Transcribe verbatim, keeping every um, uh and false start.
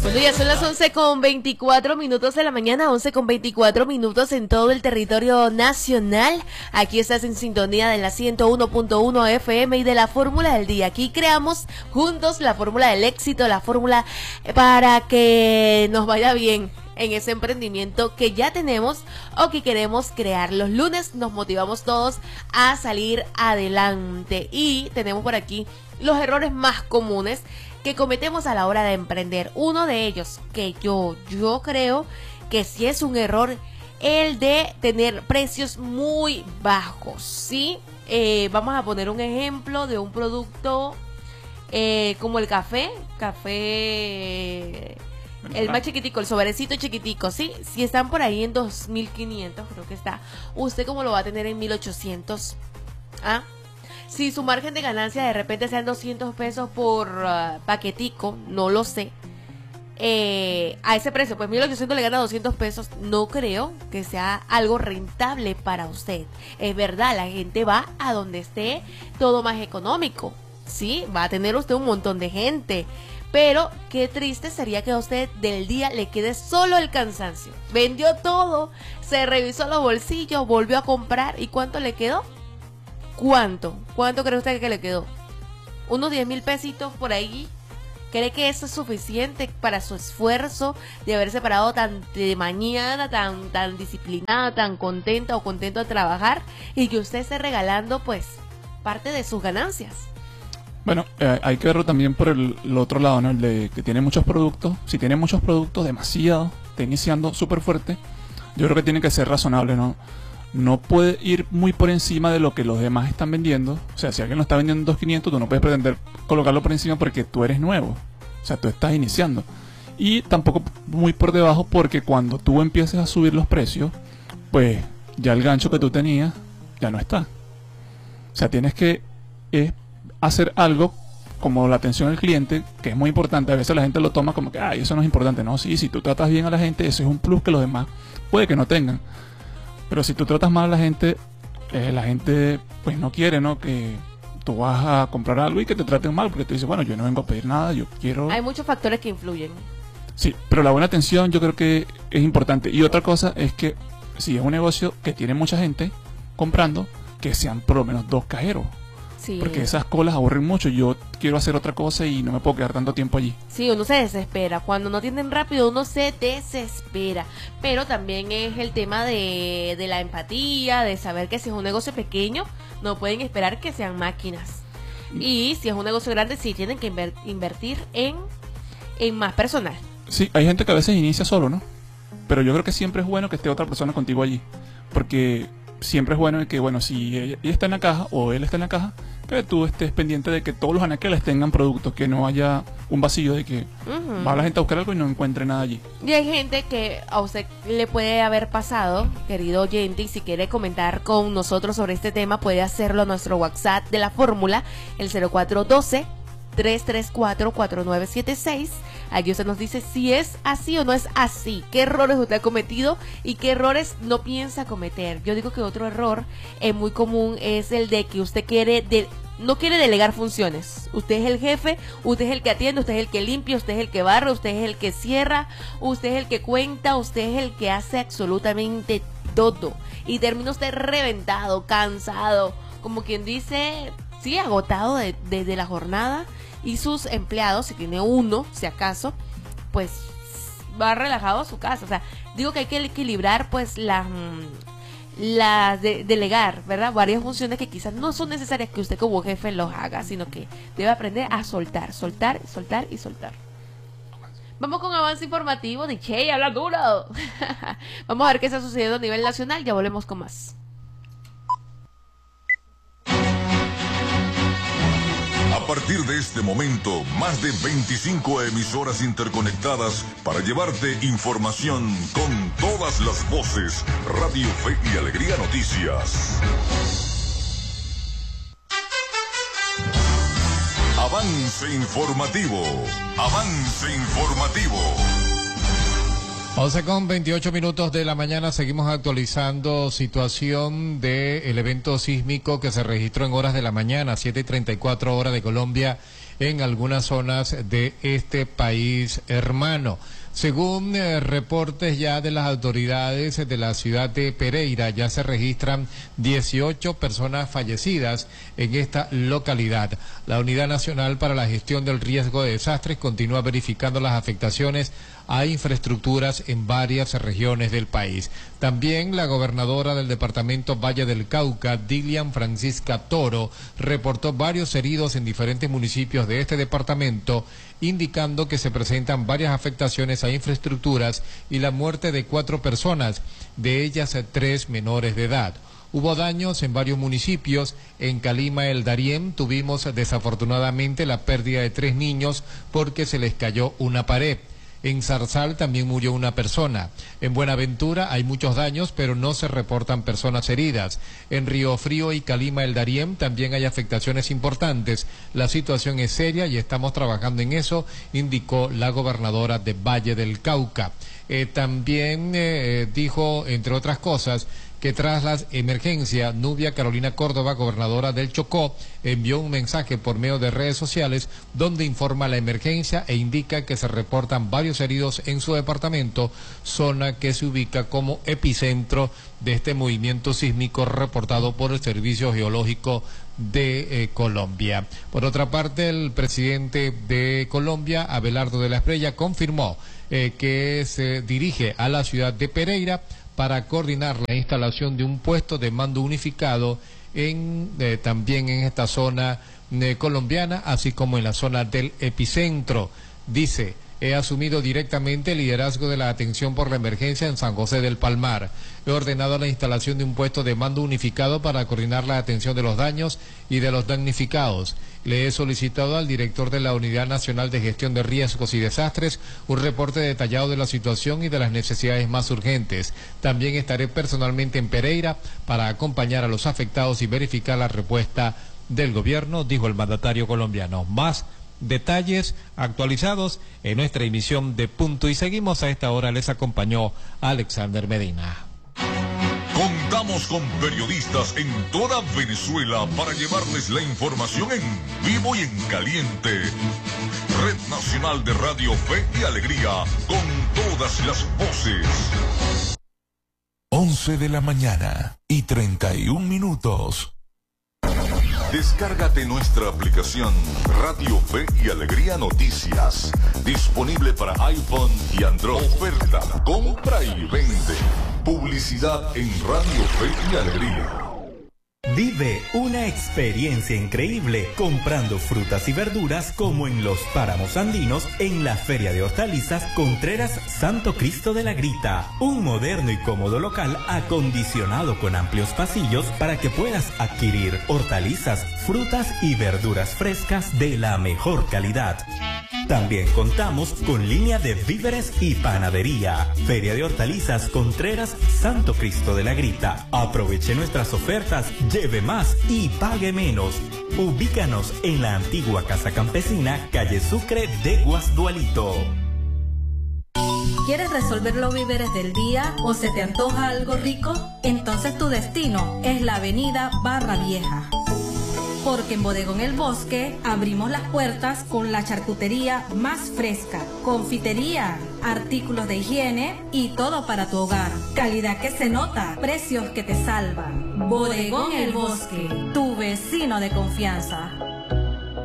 Bueno, ya son las once con veinticuatro minutos de la mañana, once con veinticuatro minutos en todo el territorio nacional. Aquí estás en sintonía de la ciento uno punto uno F M y de la Fórmula del Día. Aquí creamos juntos la fórmula del éxito, la fórmula para que nos vaya bien en ese emprendimiento que ya tenemos o que queremos crear. Los lunes nos motivamos todos a salir adelante y tenemos por aquí los errores más comunes que cometemos a la hora de emprender. Uno de ellos, que yo, yo creo que sí es un error, el de tener precios muy bajos, ¿sí? Eh, vamos a poner un ejemplo de un producto eh, como el café, café, el más chiquitico, el sobrecito chiquitico, ¿sí? Si están por ahí en dos mil quinientos, creo que está, ¿usted cómo lo va a tener en mil ochocientos? ¿Ah? Si su margen de ganancia de repente sean doscientos pesos por uh, paquetico, no lo sé, eh, a ese precio, pues mil ochocientos le gana doscientos pesos, no creo que sea algo rentable para usted. Es verdad, la gente va a donde esté todo más económico, sí, va a tener usted un montón de gente, pero qué triste sería que a usted del día le quede solo el cansancio. Vendió todo, se revisó los bolsillos, volvió a comprar, ¿y cuánto le quedó? ¿Cuánto? ¿Cuánto cree usted que le quedó? ¿Unos diez mil pesitos por ahí? ¿Cree que eso es suficiente para su esfuerzo de haberse parado tan de mañana, tan, tan disciplinada, tan contenta o contento a trabajar y que usted esté regalando pues parte de sus ganancias? Bueno, eh, hay que verlo también por el, el otro lado, ¿no? El de que tiene muchos productos. Si tiene muchos productos, demasiado, está iniciando súper fuerte, yo creo que tiene que ser razonable, ¿no? No puede ir muy por encima de lo que los demás están vendiendo. O sea, si alguien lo está vendiendo en dos mil quinientos, tú no puedes pretender colocarlo por encima porque tú eres nuevo. O sea, tú estás iniciando. Y tampoco muy por debajo porque cuando tú empieces a subir los precios, pues ya el gancho que tú tenías ya no está. O sea, tienes que eh, hacer algo como la atención al cliente, que es muy importante. A veces la gente lo toma como que, ay, eso no es importante. No, sí, si tú tratas bien a la gente, eso es un plus que los demás puede que no tengan. Pero si tú tratas mal a la gente, eh, la gente pues no quiere, ¿no? Que tú vas a comprar algo y que te traten mal, porque tú dices, bueno, yo no vengo a pedir nada, yo quiero... Hay muchos factores que influyen. Sí, pero la buena atención yo creo que es importante. Y otra cosa es que si es un negocio que tiene mucha gente comprando, que sean por lo menos dos cajeros. Sí. Porque esas colas aburren mucho. Yo quiero hacer otra cosa y no me puedo quedar tanto tiempo allí. Sí, uno se desespera. Cuando no atienden rápido, uno se desespera. Pero también es el tema de, de la empatía, de saber que si es un negocio pequeño, no pueden esperar que sean máquinas. Y si es un negocio grande, sí tienen que inver- invertir en, en más personal. Sí, hay gente que a veces inicia solo, ¿no? Pero yo creo que siempre es bueno que esté otra persona contigo allí. Porque siempre es bueno que, bueno, si ella, ella está en la caja o él está en la caja, que tú estés pendiente de que todos los anaqueles tengan productos, que no haya un vacío de que uh-huh. va la gente a buscar algo y no encuentre nada allí. Y hay gente que a usted le puede haber pasado, querido oyente, y si quiere comentar con nosotros sobre este tema, puede hacerlo a nuestro WhatsApp de la fórmula, el cero cuatro uno dos, tres tres cuatro, cuatro nueve siete seis. Allí usted nos dice si es así o no es así, qué errores usted ha cometido y qué errores no piensa cometer. Yo digo que otro error eh, muy común es el de que usted quiere de, no quiere delegar funciones. Usted es el jefe, usted es el que atiende, usted es el que limpia, usted es el que barre, usted es el que cierra, usted es el que cuenta, usted es el que hace absolutamente todo. Y termina usted reventado, cansado, como quien dice, sí, agotado de, de, de la jornada. Y sus empleados, si tiene uno, si acaso, pues va relajado a su casa. O sea, digo que hay que equilibrar pues la, la de, delegar, ¿verdad? Varias funciones que quizás no son necesarias que usted como jefe los haga, sino que debe aprender a soltar, soltar, soltar y soltar. Vamos con avance informativo de Che, habla duro. Vamos a ver qué está sucediendo a nivel nacional, ya volvemos con más. A partir de este momento, más de veinticinco emisoras interconectadas para llevarte información con todas las voces. Radio Fe y Alegría Noticias. Avance informativo. Avance informativo. once con veintiocho minutos de la mañana, seguimos actualizando situación del evento sísmico que se registró en horas de la mañana, siete y treinta y cuatro horas de Colombia, en algunas zonas de este país hermano. Según eh, reportes ya de las autoridades de la ciudad de Pereira, ya se registran dieciocho personas fallecidas en esta localidad. La Unidad Nacional para la Gestión del Riesgo de Desastres continúa verificando las afectaciones a infraestructuras en varias regiones del país. También la gobernadora del departamento Valle del Cauca, Dilian Francisca Toro, reportó varios heridos en diferentes municipios de este departamento, indicando que se presentan varias afectaciones a infraestructuras y la muerte de cuatro personas, de ellas tres menores de edad. Hubo daños en varios municipios. En Calima, el Darién, tuvimos desafortunadamente la pérdida de tres niños porque se les cayó una pared. En Zarzal también murió una persona. En Buenaventura hay muchos daños, pero no se reportan personas heridas. En Río Frío y Calima el Darién también hay afectaciones importantes. La situación es seria y estamos trabajando en eso, indicó la gobernadora de Valle del Cauca. Eh, también eh, dijo, entre otras cosas, que tras la emergencia, Nubia Carolina Córdoba, gobernadora del Chocó, envió un mensaje por medio de redes sociales donde informa la emergencia e indica que se reportan varios heridos en su departamento, zona que se ubica como epicentro de este movimiento sísmico reportado por el Servicio Geológico de eh, Colombia. Por otra parte, el presidente de Colombia, Abelardo de la Espriella, confirmó eh, que se dirige a la ciudad de Pereira para coordinar la instalación de un puesto de mando unificado en eh, también en esta zona eh, colombiana, así como en la zona del epicentro. Dice, he asumido directamente el liderazgo de la atención por la emergencia en San José del Palmar. He ordenado la instalación de un puesto de mando unificado para coordinar la atención de los daños y de los damnificados. Le he solicitado al director de la Unidad Nacional de Gestión de Riesgos y Desastres un reporte detallado de la situación y de las necesidades más urgentes. También estaré personalmente en Pereira para acompañar a los afectados y verificar la respuesta del gobierno, dijo el mandatario colombiano. Más detalles actualizados en nuestra emisión de Punto y Seguimos. A esta hora les acompañó Alexander Medina. Contamos con periodistas en toda Venezuela para llevarles la información en vivo y en caliente. Red Nacional de Radio Fe y Alegría, con todas las voces. once de la mañana y treinta y un minutos. Descárgate nuestra aplicación Radio Fe y Alegría Noticias, disponible para iPhone y Android. Oferta, compra y vende. Publicidad en Radio Fe y Alegría. Vive una experiencia increíble comprando frutas y verduras como en los páramos andinos en la Feria de Hortalizas Contreras Santo Cristo de la Grita. Un moderno y cómodo local acondicionado con amplios pasillos para que puedas adquirir hortalizas, frutas y verduras frescas de la mejor calidad. También contamos con línea de víveres y panadería. Feria de Hortalizas Contreras Santo Cristo de la Grita. Aproveche nuestras ofertas, lleve más y pague menos. Ubícanos en la antigua Casa Campesina, calle Sucre de Guasdualito. ¿Quieres resolver los víveres del día o se te antoja algo rico? Entonces tu destino es la avenida Barra Vieja. Porque en Bodegón El Bosque abrimos las puertas con la charcutería más fresca, confitería, artículos de higiene y todo para tu hogar. Calidad que se nota, precios que te salvan. Bodegón El Bosque, tu vecino de confianza.